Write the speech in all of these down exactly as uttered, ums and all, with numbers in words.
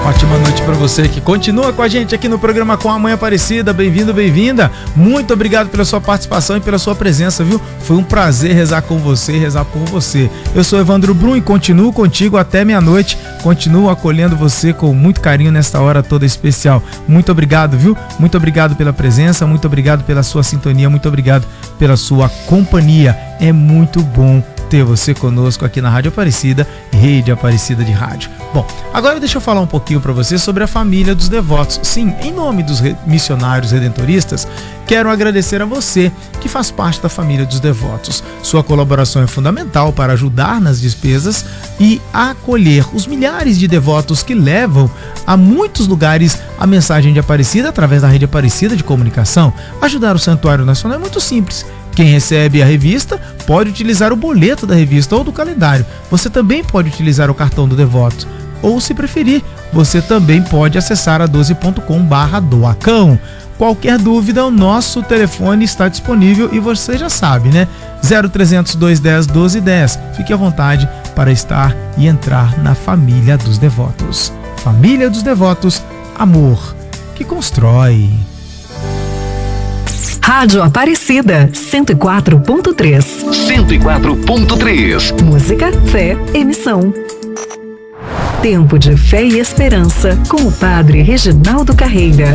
Ótima noite para você que continua com a gente aqui no programa Com a Mãe Aparecida. Bem-vindo, bem-vinda. Muito obrigado pela sua participação e pela sua presença, viu? Foi um prazer rezar com você, rezar por você. Eu sou Evandro Brum e continuo contigo até meia-noite. Continuo acolhendo você com muito carinho nesta hora toda especial. Muito obrigado, viu? Muito obrigado pela presença, muito obrigado pela sua sintonia, muito obrigado pela sua companhia. É muito bom ter você conosco aqui na Rádio Aparecida, Rede Aparecida de Rádio. Bom, agora deixa eu falar um pouquinho para você sobre a família dos devotos. Sim, em nome dos missionários redentoristas, quero agradecer a você que faz parte da família dos devotos. Sua colaboração é fundamental para ajudar nas despesas e acolher os milhares de devotos que levam a muitos lugares a mensagem de Aparecida através da Rede Aparecida de Comunicação. Ajudar o Santuário Nacional é muito simples. Quem recebe a revista pode utilizar o boleto da revista ou do calendário. Você também pode utilizar o cartão do devoto. Ou, se preferir, você também pode acessar a doze ponto com barra doacão. Qualquer dúvida, o nosso telefone está disponível e você já sabe, né? zero trezentos, dois dez, doze dez. Fique à vontade para estar e entrar na família dos devotos. Família dos devotos, amor que constrói. Rádio Aparecida, cento e quatro ponto três. cento e quatro ponto três. Música, fé, emissão. Tempo de fé e esperança, com o padre Reginaldo Carreira.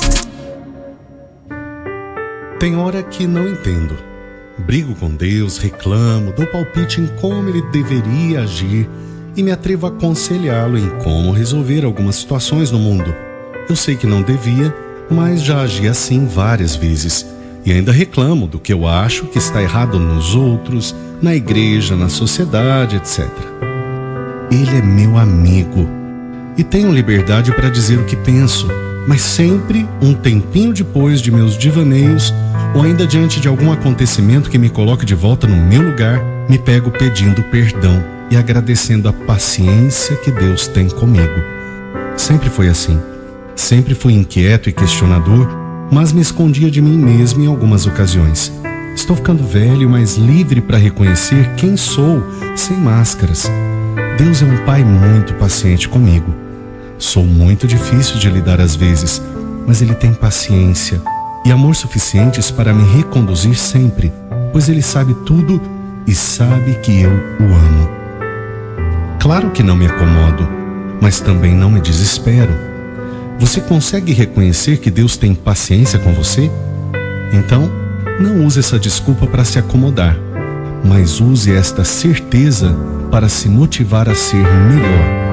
Tem hora que não entendo. Brigo com Deus, reclamo, dou palpite em como ele deveria agir e me atrevo a aconselhá-lo em como resolver algumas situações no mundo. Eu sei que não devia, mas já agi assim várias vezes. E ainda reclamo do que eu acho que está errado nos outros, na igreja, na sociedade, etcétera. Ele é meu amigo e tenho liberdade para dizer o que penso, mas sempre um tempinho depois de meus divaneios ou ainda diante de algum acontecimento que me coloque de volta no meu lugar, me pego pedindo perdão e agradecendo a paciência que Deus tem comigo. Sempre foi assim. Sempre fui inquieto e questionador, mas me escondia de mim mesmo em algumas ocasiões. Estou ficando velho, mas livre para reconhecer quem sou, sem máscaras. Deus é um pai muito paciente comigo. Sou muito difícil de lidar às vezes, mas Ele tem paciência e amor suficientes para me reconduzir sempre, pois Ele sabe tudo e sabe que eu o amo. Claro que não me acomodo, mas também não me desespero. Você consegue reconhecer que Deus tem paciência com você? Então, não use essa desculpa para se acomodar, mas use esta certeza para se motivar a ser melhor.